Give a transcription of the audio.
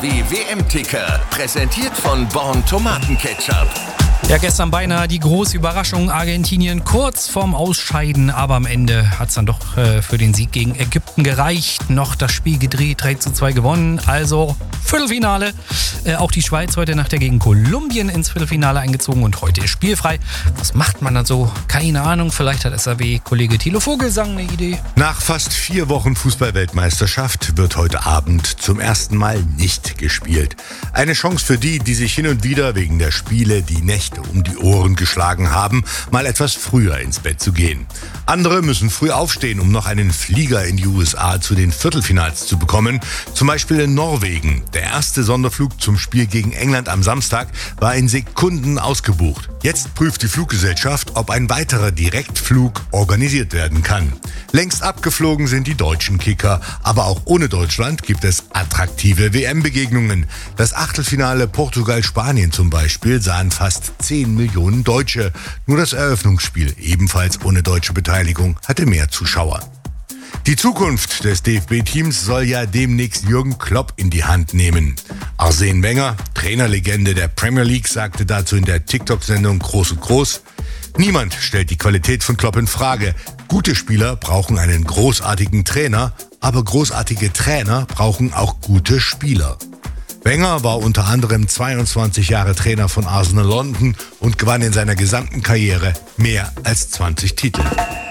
DFB WM-Ticker, präsentiert von Born Tomatenketchup. Ja, gestern beinahe die große Überraschung. Argentinien kurz vorm Ausscheiden, aber am Ende hat es dann doch für den Sieg gegen Ägypten gereicht. Noch das Spiel gedreht, 3:2 gewonnen. Also Viertelfinale. Auch die Schweiz heute Nacht gegen Kolumbien ins Viertelfinale eingezogen und heute ist spielfrei. Was macht man dann so? Keine Ahnung. Vielleicht hat SAW-Kollege Thilo Vogelsang eine Idee. Nach fast 4 Wochen Fußball-Weltmeisterschaft wird heute Abend zum ersten Mal nicht gespielt. Eine Chance für die, die sich hin und wieder wegen der Spiele die Nächte um die Ohren geschlagen haben, mal etwas früher ins Bett zu gehen. Andere müssen früh aufstehen, um noch einen Flieger in die USA zu den Viertelfinals zu bekommen. Zum Beispiel in Norwegen. Der erste Sonderflug zum Spiel gegen England am Samstag war in Sekunden ausgebucht. Jetzt prüft die Fluggesellschaft, ob ein weiterer Direktflug organisiert werden kann. Längst abgeflogen sind die deutschen Kicker, aber auch ohne Deutschland gibt es attraktive WM-Begegnungen. Das Achtelfinale Portugal-Spanien zum Beispiel sahen fast 10 Millionen Deutsche. Nur das Eröffnungsspiel, ebenfalls ohne deutsche Beteiligung, hatte mehr Zuschauer. Die Zukunft des DFB-Teams soll ja demnächst Jürgen Klopp in die Hand nehmen. Arsene Wenger, Trainerlegende der Premier League, sagte dazu in der TikTok-Sendung Groß und Groß: Niemand stellt die Qualität von Klopp in Frage. Gute Spieler brauchen einen großartigen Trainer, aber großartige Trainer brauchen auch gute Spieler. Wenger war unter anderem 22 Jahre Trainer von Arsenal London und gewann in seiner gesamten Karriere mehr als 20 Titel.